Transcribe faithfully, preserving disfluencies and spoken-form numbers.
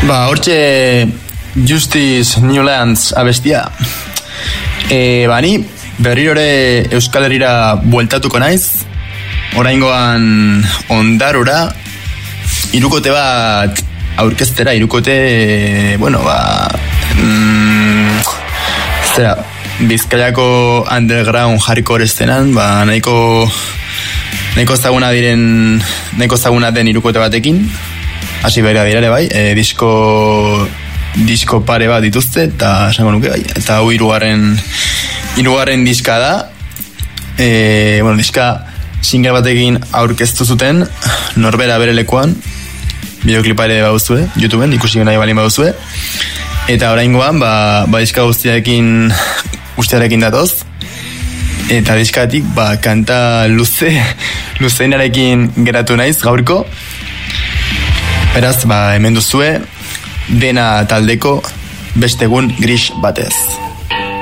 Ba, hortxe Justice Newlands abestia. E, ba, ni berrirore Euskal Herrira bueltatuko naiz. Oraingoan Ondarora hirukote bat aurkeztera, hirukote, bueno, ba, mm, zera, Bizkaiako underground hardcore estenan, ba, nahiko nahiko ezaguna diren, nahiko ezaguna den hirukote batekin, hasi behar dira ere bai, e, disko, disko pare bat dituzte, eta esango nuke bai, eta hau hirugarren hirugarren diska da, e, bueno, diska single batekin aurkeztu zuten, Norbera bere lekuan, bideoklipa ere baduzue, YouTubeen, ikusi nahi balin baduzue, eta oraingoan, ba, ba diska guztiarekin, guztiarekin datoz, eta diskatik, ba, kanta luze, luzeinarekin geratu naiz gaurko. Beraz, ba, hemen duzue, Dena taldeko beste egun gris batez.